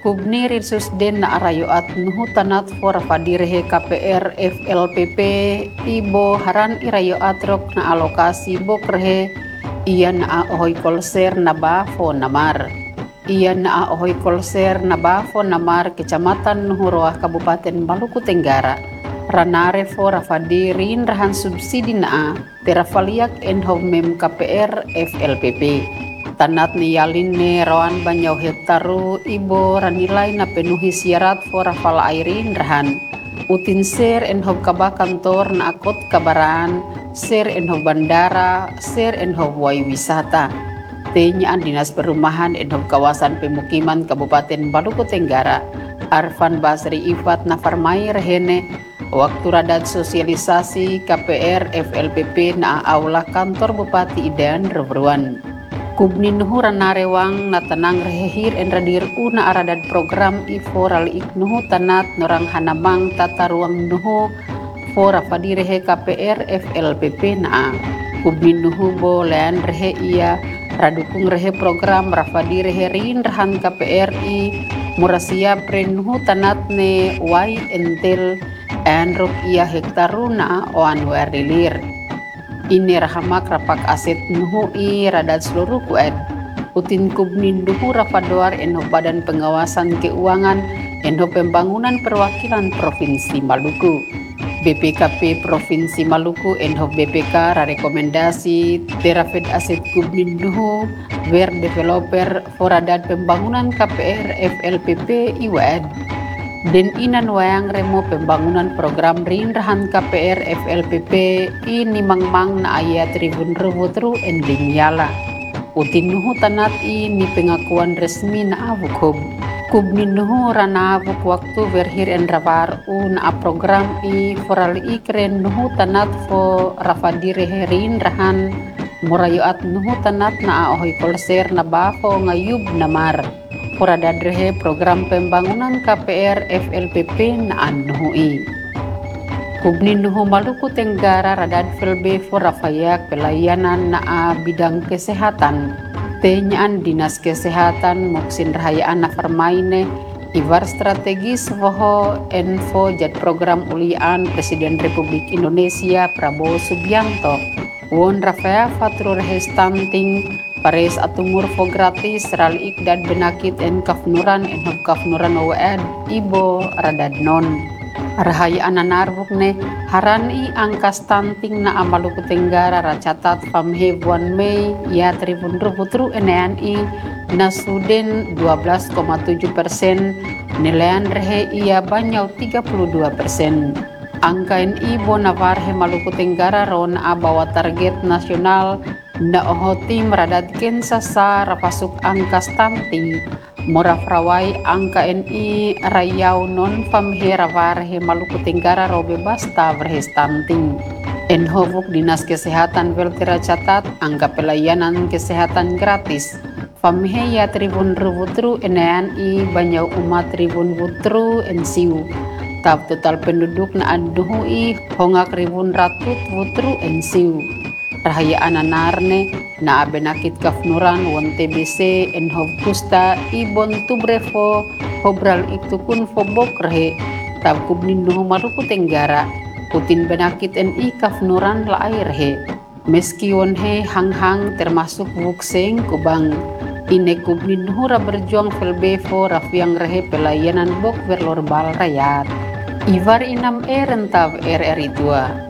Kubni rirsus den na arayoat nuhu tanat for fadirehe KPR FLPP ibo haran irayoat rok na alokasi bokrehe iyan na ahoy kolser na bafo namar. Iyan na ahoy kolser na bafo namar Kecamatan Nuhuroah Kabupaten Maluku Tenggara. Ranare for fadirin rahan subsidi na terafaliak enhomem KPR FLPP. Tanat niyalin ne rawan banyaw hektaru ibo ranilai na penuhi syarat for fala airin rahan. Utin ser enhob kaba kantor na akot kabaran, ser enhob bandara, ser enhob wai wisata. Tenyaan Dinas Perumahan enhob kawasan pemukiman Kabupaten Maluku Tenggara. Arfan Basri Ifat Nafarmai rehene waktu radat sosialisasi KPR FLPP na aula kantor Bupati Idan Reberuan. Kubni nuhu ranarewang na tanang rehehir en radir una aradad program iforal iknuhu tanat norang hanamang tata ruang nuhu fora fadirehe KPR FLPP na kubni nuhu bolean rehe ia radukung rehe program rafadirehe rin rahan KPRI murasia prenuhu tanat ne wai entel enruk ia hektaru na oan warilir. Ini rahamak rapak aset nuhu i radat seluruh kued. Utin kubni nuhu rafadoar eno Badan Pengawasan Keuangan eno Pembangunan Perwakilan Provinsi Maluku. BPKP Provinsi Maluku eno BPK rekomendasi terafed aset kubni nuhu wer developer foradat pembangunan KPR FLPP IWN. Den inan wayang remo pembangunan program rinrahan KPR FLPP ini mangmang na ayat tribun rewutru ending yala. Utin nuhu tanat ini pengakuan resmi na avuk kubni nuhu rana avuk waktu verhir en ravar na program i foral ikren nuhu tanat fo rafadire herin rahan murayoat nuhu tanat na ahoy kolser na bafo ngayub namar. Poradadrehe program pembangunan KPR FLPP na anuhui. Kubni nuhu Maluku Tenggara radad felbe forafayak pelayanan na bidang kesehatan. Tenyaan Dinas Kesehatan Muksin Rahayaan na farmaine ivar strategis voho info jad program ulian Presiden Republik Indonesia Prabowo Subianto. Won Rafael Fatrur Hestanting pares atumur fo gratis ralik dan benakit en kafnuran OWN ibo radad non. Rahayaan nanarbuk ne haran i angka stunting na Maluku Tenggara racatat famhe buan Mei ya tribun rubutru NNI na suden 12,7%, nilaian rehe ia banyau 32%. Angka NI bonavarhe Maluku Tenggara ron abawa target nasional na ohoti meradatkan sasa rapasuk angka stunting morafrawai angka NI rayau non famhe ravarhe Maluku Tenggara robe basta verhe stunting. Enhovuk Dinas Kesehatan Veltera catat angka pelayanan kesehatan gratis famhe ya tribun rewutru NNI banyau umat tribun wutru ensiu. Tab total penduduk na aduhui hongak ribun ratut wutru ensiu. Rahayaan nanarne na abenakit kafnuran won TBC enhob kusta ibon tubrefo hobral iktukun fobok rehe tab kubnin nuhu Maluku Tenggara putin benakit NI kafnuran laai rehe meski won he hanghang termasuk wukseng kubang ine kubnin nuhu ra berjuang felbefo rafiang rehe pelayanan bok verlorbal rakyat. Ivar inam rentav RRI 2